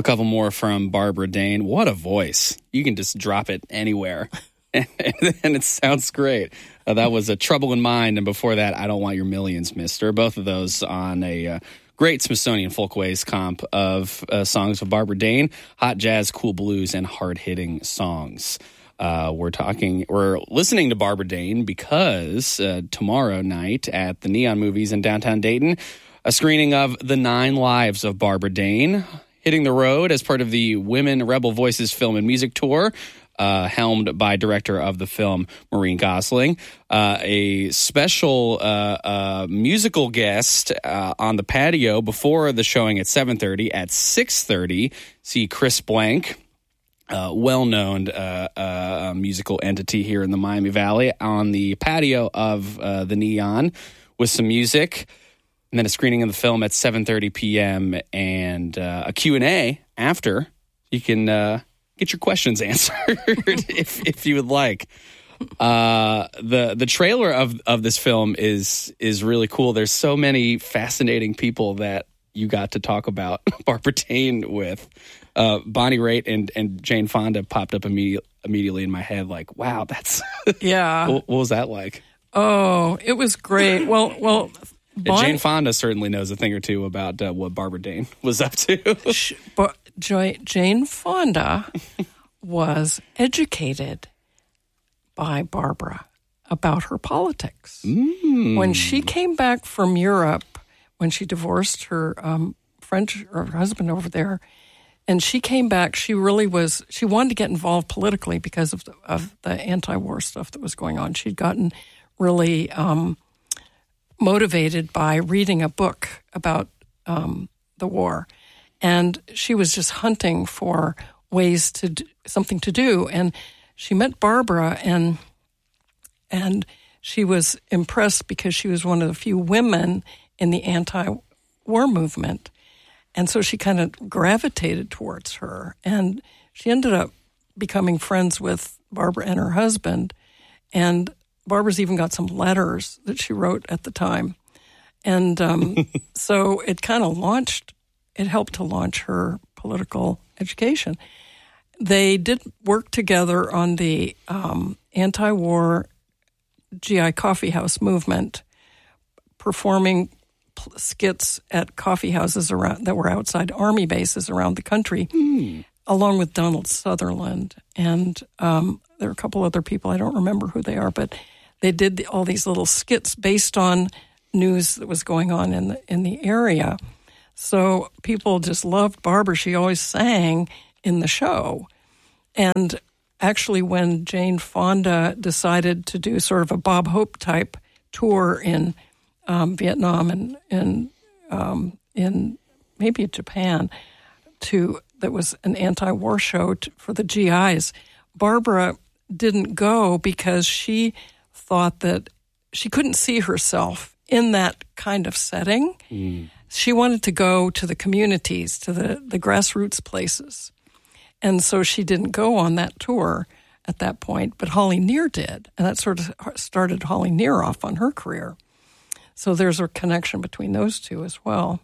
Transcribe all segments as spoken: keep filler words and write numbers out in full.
a couple more from Barbara Dane. What a voice. You can just drop it anywhere, and, and it sounds great. Uh, that was a Trouble in Mind, and before that, I Don't Want Your Millions, Mister. Both of those on a uh, great Smithsonian Folkways comp of uh, songs of Barbara Dane, hot jazz, cool blues, and hard-hitting songs. Uh, we're talking, we're listening to Barbara Dane because uh, tomorrow night at the Neon Movies in downtown Dayton, a screening of The Nine Lives of Barbara Dane hitting the road as part of the Women Rebel Voices Film and Music Tour, uh, helmed by director of the film, Maureen Gosling. Uh, a special uh, uh, musical guest uh, on the patio before the showing at seven thirty. At six thirty, see Chris Blank, Uh, well-known uh, uh, musical entity here in the Miami Valley, on the patio of uh, the Neon with some music, and then a screening of the film at seven thirty p.m. and uh, a Q and A after. You can uh, get your questions answered if if you would like. Uh, the the trailer of of this film is is really cool. There's so many fascinating people that you got to talk about Barbara Dane with. Uh, Bonnie Raitt and, and Jane Fonda popped up immediate, immediately in my head. Like, wow, that's yeah. what, what was that like? Oh, it was great. Well, well, Bonnie, Jane Fonda certainly knows a thing or two about uh, what Barbara Dane was up to. She, but Joy, Jane Fonda was educated by Barbara about her politics. Mm. When she came back from Europe, when she divorced her um, French her husband over there. And she came back, she really was, she wanted to get involved politically because of the, of the anti-war stuff that was going on. She'd gotten really um, motivated by reading a book about um, the war. And she was just hunting for ways to do, something to do. And she met Barbara, and and she was impressed because she was one of the few women in the anti-war movement. And so she kind of gravitated towards her. And she ended up becoming friends with Barbara and her husband. And Barbara's even got some letters that she wrote at the time. And um, so it kind of launched, it helped to launch her political education. They did work together on the um, anti-war G I Coffee House movement, performing skits at coffee houses around that were outside army bases around the country, mm. along with Donald Sutherland. And um, there are a couple other people, I don't remember who they are, but they did the, all these little skits based on news that was going on in the in the area. So people just loved Barbara. She always sang in the show. And actually, when Jane Fonda decided to do sort of a Bob Hope type tour in Um, Vietnam and, and um, in maybe Japan, to that was an anti-war show to, for the G Is. Barbara didn't go because she thought that she couldn't see herself in that kind of setting. Mm. She wanted to go to the communities, to the, the grassroots places. And so she didn't go on that tour at that point, but Holly Near did. And that sort of started Holly Near off on her career. So there's a connection between those two as well.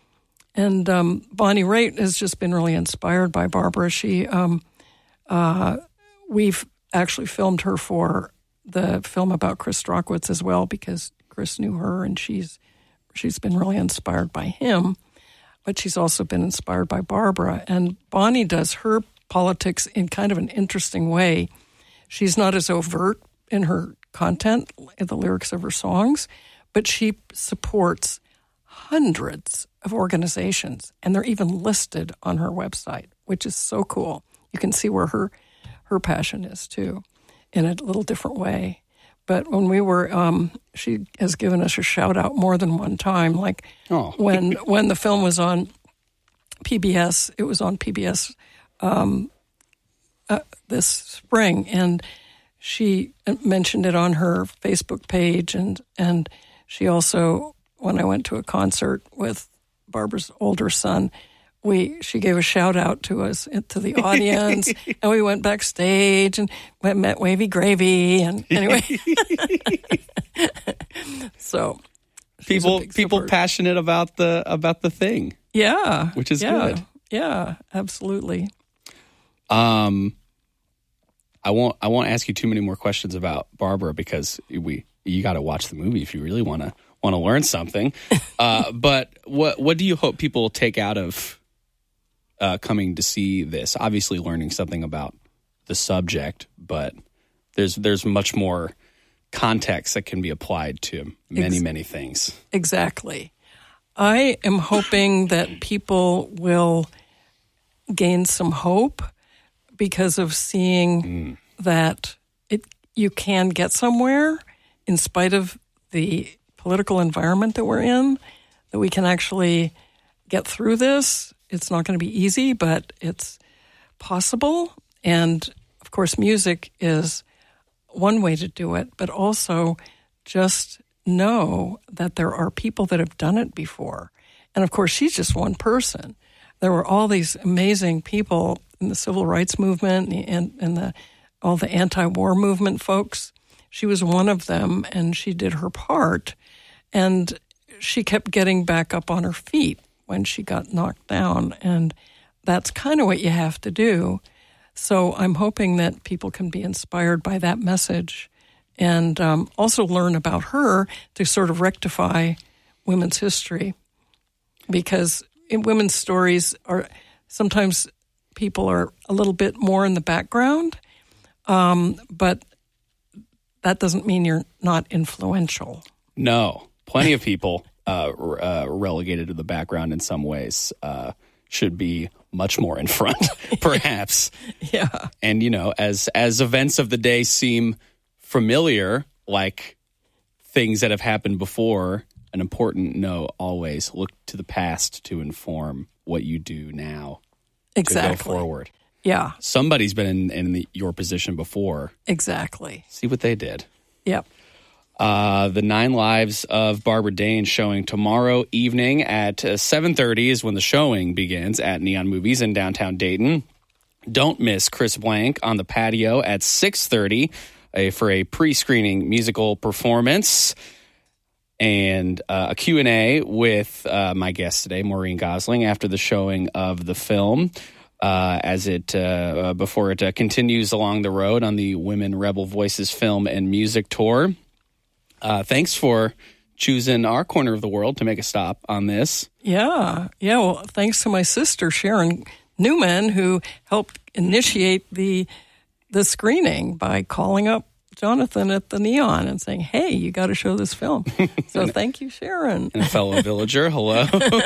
And um, Bonnie Raitt has just been really inspired by Barbara. She, um, uh, we've actually filmed her for the film about Chris Strachwitz as well, because Chris knew her, and she's she's been really inspired by him. But she's also been inspired by Barbara. And Bonnie does her politics in kind of an interesting way. She's not as overt in her content, in the lyrics of her songs, but she supports hundreds of organizations, and they're even listed on her website, which is so cool. You can see where her her passion is, too, in a little different way. But when we were, um, she has given us a shout-out more than one time. Like oh. when when the film was on P B S, it was on P B S um, uh, this spring, and she mentioned it on her Facebook page, and and she also, when I went to a concert with Barbara's older son, we she gave a shout out to us, to the audience, and we went backstage and went, met Wavy Gravy, and anyway, so people people passionate about the about the thing, yeah, which is yeah. good. Yeah, absolutely. Um, I won't. I won't ask you too many more questions about Barbara because we. You got to watch the movie if you really want to want to learn something. uh, but what what do you hope people take out of uh, coming to see this? Obviously, learning something about the subject, but there's there's much more context that can be applied to many Ex- many things. Exactly. I am hoping that people will gain some hope because of seeing mm. that it you can get somewhere in spite of the political environment that we're in, that we can actually get through this. It's not going to be easy, but it's possible. And, of course, music is one way to do it, but also just know that there are people that have done it before. And, of course, she's just one person. There were all these amazing people in the civil rights movement and, and the, all the anti-war movement folks. She was one of them, and she did her part. And she kept getting back up on her feet when she got knocked down. And that's kind of what you have to do. So I'm hoping that people can be inspired by that message and um, also learn about her to sort of rectify women's history. Because in women's stories are sometimes people are a little bit more in the background, um, but that doesn't mean you're not influential. No, plenty of people uh, uh, relegated to the background in some ways uh, should be much more in front, perhaps. Yeah. And, you know, as as events of the day seem familiar, like things that have happened before, an important note always look to the past to inform what you do now. Exactly. To go forward. Yeah. Somebody's been in, in the, your position before. Exactly. See what they did. Yep. Uh, the Nine Lives of Barbara Dane showing tomorrow evening at uh, seven thirty is when the showing begins at Neon Movies in downtown Dayton. Don't miss Chris Blank on the patio at six thirty uh, for a pre-screening musical performance and uh, a Q and A with uh, my guest today, Maureen Gosling, after the showing of the film. Uh, as it uh, before it uh, continues along the road on the Women Rebel Voices film and music tour. Uh, thanks for choosing our corner of the world to make a stop on this. Yeah, yeah. Well, thanks to my sister Sharon Newman, who helped initiate the the screening by calling up Jonathan at the Neon and saying, "Hey, you got to show this film." So thank you, Sharon. And a fellow villager, hello.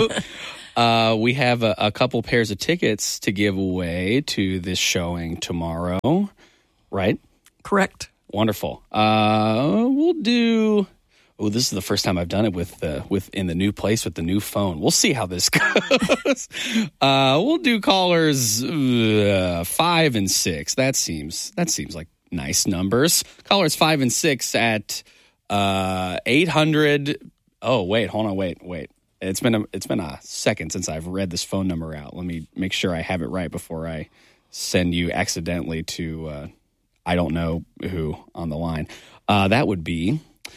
Uh, we have a, a couple pairs of tickets to give away to this showing tomorrow, right? Correct. Wonderful. Uh, we'll do. Oh, this is the first time I've done it with uh, with in the new place with the new phone. We'll see how this goes. uh, we'll do callers uh, five and six. That seems that seems like nice numbers. Callers five and six at uh, eight hundred. Oh wait, hold on, wait, wait. It's been a it's been a second since I've read this phone number out. Let me make sure I have it right before I send you accidentally to uh, I don't know who on the line. Uh, that would be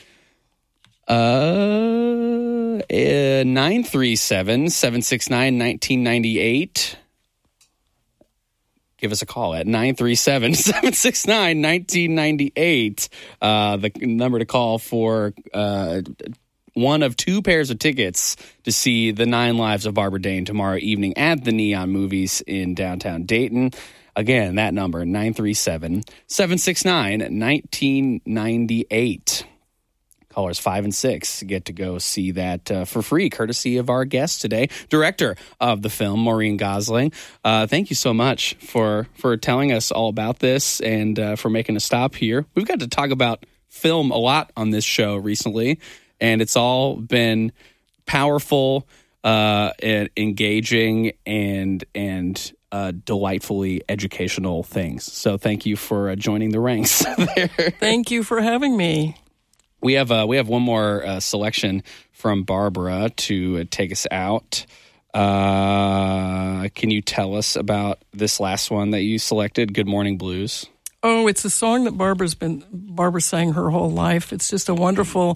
uh, nine three seven, seven six nine, one nine nine eight. Give us a call at nine three seven, seven six nine, one nine nine eight. Uh, the number to call for uh, one of two pairs of tickets to see The Nine Lives of Barbara Dane tomorrow evening at the Neon Movies in downtown Dayton. Again, that number, nine three seven, seven six nine, one nine nine eight. Callers five and six get to go see that uh, for free, courtesy of our guest today, director of the film, Maureen Gosling. Uh, thank you so much for, for telling us all about this and uh, for making a stop here. We've got to talk about film a lot on this show recently, and it's all been powerful, uh, and engaging, and and uh, delightfully educational things. So thank you for uh, joining the ranks there. Thank you for having me. We have uh, we have one more uh, selection from Barbara to uh, take us out. Uh, can you tell us about this last one that you selected, Good Morning Blues? Oh, it's a song that Barbara's been Barbara sang her whole life. It's just a wonderful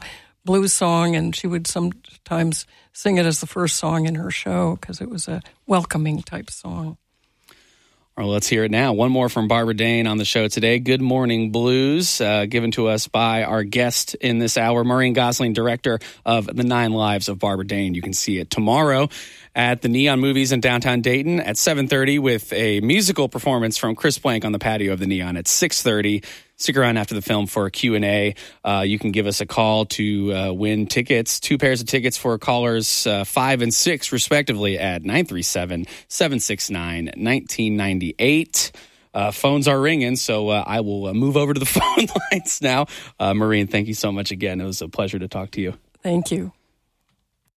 blues song, and she would sometimes sing it as the first song in her show because it was a welcoming type song. All right, let's hear it now. One more from Barbara Dane on the show today. Good Morning Blues, uh, given to us by our guest in this hour, Maureen Gosling, director of The Nine Lives of Barbara Dane. You can see it tomorrow at the Neon Movies in downtown Dayton at seven thirty with a musical performance from Chris Blank on the patio of the Neon at six thirty. Stick around after the film for a Q and A. Uh, you can give us a call to uh, win tickets, two pairs of tickets for callers uh, five and six, respectively, at nine three seven, seven six nine, one nine nine eight. Uh, phones are ringing, so uh, I will uh, move over to the phone lines now. Uh, Maureen, thank you so much again. It was a pleasure to talk to you. Thank you.